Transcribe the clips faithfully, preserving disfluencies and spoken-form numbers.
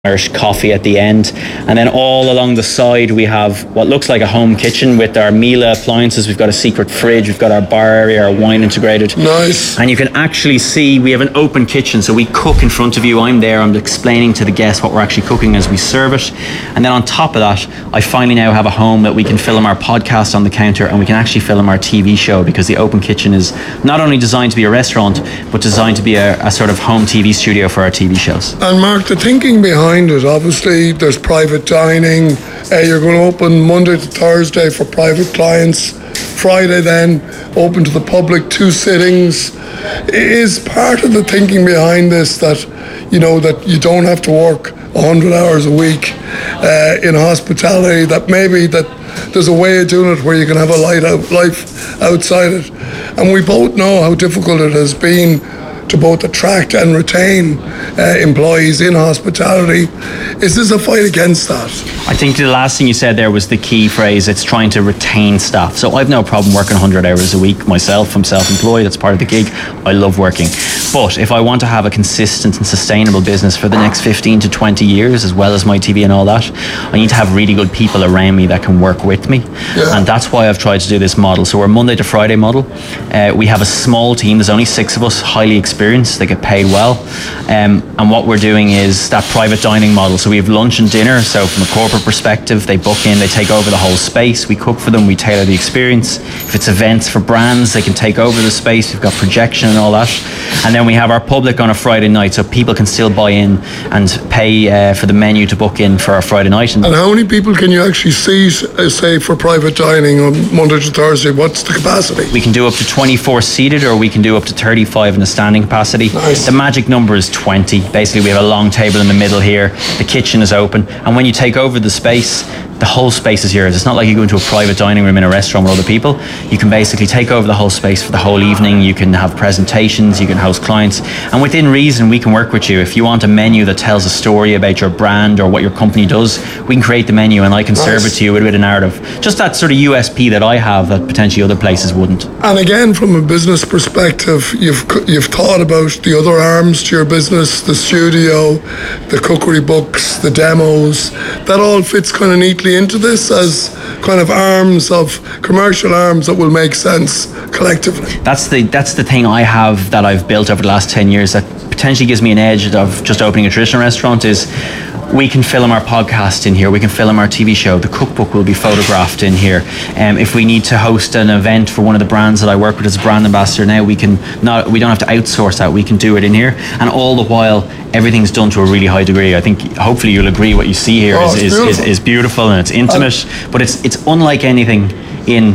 Irish coffee at the end, and then all along the side we have what looks like a home kitchen with our Miele appliances. We've got a secret fridge, we've got our bar area, our wine integrated. Nice. And you can actually see we have an open kitchen, so we cook in front of you. I'm there, I'm explaining to the guests what we're actually cooking as we serve it. And then on top of that, I finally now have a home that we can film our podcast on the counter, and we can actually film our T V show, because the open kitchen is not only designed to be a restaurant, but designed to be a, a sort of home T V studio for our T V shows. And Mark, the thinking behind it, obviously there's private dining. Uh, you're going to open Monday to Thursday for private clients, Friday then open to the public, two sittings. Is part of the thinking behind this that, you know, that you don't have to work one hundred hours a week uh, in hospitality, that maybe that there's a way of doing it where you can have a light out life outside it? And we both know how difficult it has been to both attract and retain uh, employees in hospitality. Is this a fight against that? I think the last thing you said there was the key phrase. It's trying to retain staff. So I've no problem working one hundred hours a week myself. I'm self-employed. That's part of the gig. I love working. But if I want to have a consistent and sustainable business for the next fifteen to twenty years, as well as my T V and all that, I need to have really good people around me that can work with me. Yeah. And that's why I've tried to do this model. So we're a Monday to Friday model. Uh, we have a small team. There's only six of us, highly experienced. They get paid well. Um, and what we're doing is that private dining model. So we have lunch and dinner. So from a corporate perspective, they book in, they take over the whole space. We cook for them, we tailor the experience. If it's events for brands, they can take over the space. We've got projection and all that. And then we have our public on a Friday night, so people can still buy in and pay uh, for the menu to book in for our Friday night. And, and how many people can you actually seat, uh, say, for private dining on Monday to Thursday? What's the capacity? We can do up to twenty-four seated, or we can do up to thirty-five in a standing capacity. Nice. The magic number is twenty. Basically, we have a long table in the middle here. The kitchen is open, and when you take over the space, the whole space is yours. It's not like you go into a private dining room in a restaurant with other people. You can basically take over the whole space for the whole evening. You can have presentations, you can host clients, and within reason we can work with you. If you want a menu that tells a story about your brand or what your company does, we can create the menu and I can nice. serve it to you with a bit of narrative. Just that sort of U S P that I have that potentially other places wouldn't. And again, from a business perspective, you've you've thought about the other arms to your business, the studio, the cookery books, the demos. That all fits kind of neatly into this as kind of arms of commercial arms that will make sense collectively. That's the that's the thing I have that I've built over the last ten years that potentially gives me an edge of just opening a traditional restaurant is we can film our podcast in here, we can film our T V show, the cookbook will be photographed in here. Um, if we need to host an event for one of the brands that I work with as a brand ambassador now, we can not we don't have to outsource that, we can do it in here. And all the while everything's done to a really high degree. I think hopefully you'll agree what you see here oh, is, is, is, is beautiful and it's intimate, um, but it's it's unlike anything in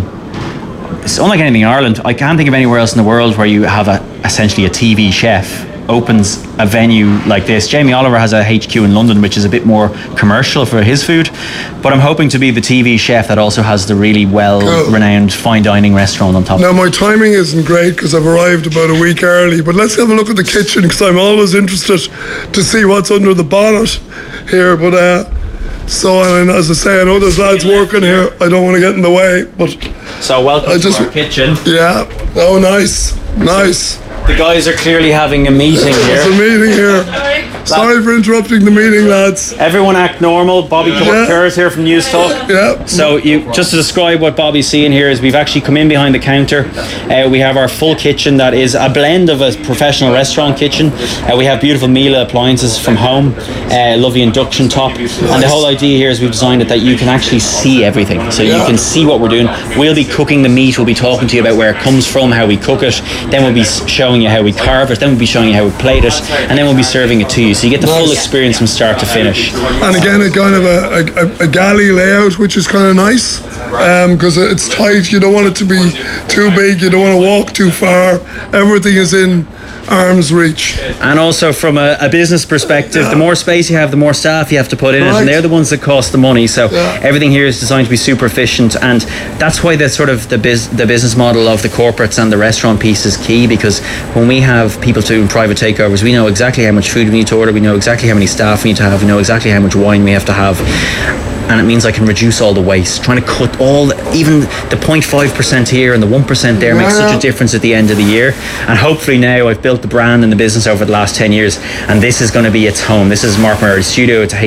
it's unlike anything in Ireland. I can't think of anywhere else in the world where you have a essentially a T V chef opens a venue like this. Jamie Oliver has a H Q in London, which is a bit more commercial for his food, but I'm hoping to be the T V chef that also has the really well-renowned fine dining restaurant on top. Now my timing isn't great because I've arrived about a week early, but let's have a look at the kitchen because I'm always interested to see what's under the bonnet here. But uh, so and as I say, I know there's lads working here. I don't want to get in the way, but so welcome I just, to our kitchen. Yeah. Oh, nice, nice. The guys are clearly having a meeting here. There's a meeting here. Sorry for interrupting the meeting, lads. Everyone act normal. Bobby yeah. Kerr is here from News Talk. Yeah. So you just to describe what Bobby's seeing here is we've actually come in behind the counter. Uh, we have our full kitchen that is a blend of a professional restaurant kitchen. Uh, we have beautiful Miele appliances from home, uh, lovely induction top, nice. And the whole idea here is we've designed it that you can actually see everything. So yeah. you can see what we're doing. We'll be cooking the meat. We'll be talking to you about where it comes from, how we cook it. Then we'll be showing you how we carve it. Then we'll be showing you how we plate it, and then we'll be serving it to you. So you get the nice. full experience from start to finish. And again, a kind of a, a, a galley layout, which is kind of nice because um, it's tight. You don't want it to be too big. You don't want to walk too far. Everything is in arm's reach. And also from a, a business perspective, yeah. the more space you have, the more staff you have to put in right. it, and they're the ones that cost the money. So yeah. everything here is designed to be super efficient, and that's why the sort of the biz, the business model of the corporates and the restaurant piece is key, because when we have people doing private takeovers, we know exactly how much food we need to order, we know exactly how many staff we need to have, we know exactly how much wine we have to have. and it means I can reduce all the waste. Trying to cut all, the, even the zero point five percent here and the one percent there makes such a difference at the end of the year. And hopefully now I've built the brand and the business over the last ten years, and this is going to be its home. This is Mark Murray Studio. It's a